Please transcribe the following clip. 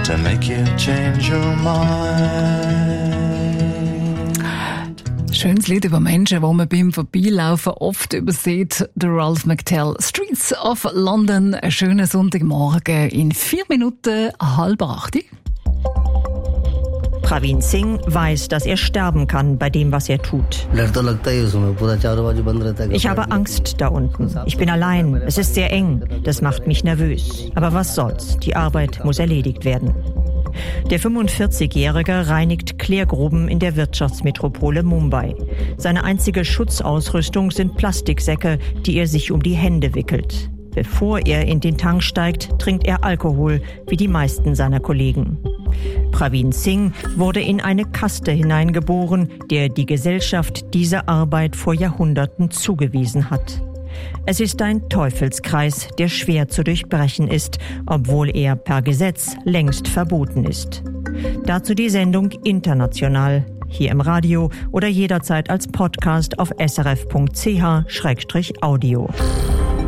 to make you change your mind. Schönes Lied über Menschen, die man beim Vorbeilaufen oft übersieht. Der Ralph McTell, Streets of London. Einen schönen Sonntagmorgen in 4 Minuten, 7:30. Praveen Singh weiß, dass er sterben kann bei dem, was er tut. Ich habe Angst da unten. Ich bin allein. Es ist sehr eng. Das macht mich nervös. Aber was soll's? Die Arbeit muss erledigt werden. Der 45-Jährige reinigt Klärgruben in der Wirtschaftsmetropole Mumbai. Seine einzige Schutzausrüstung sind Plastiksäcke, die er sich um die Hände wickelt. Bevor er in den Tank steigt, trinkt er Alkohol, wie die meisten seiner Kollegen. Praveen Singh wurde in eine Kaste hineingeboren, der die Gesellschaft diese Arbeit vor Jahrhunderten zugewiesen hat. Es ist ein Teufelskreis, der schwer zu durchbrechen ist, obwohl er per Gesetz längst verboten ist. Dazu die Sendung International, hier im Radio oder jederzeit als Podcast auf srf.ch/audio.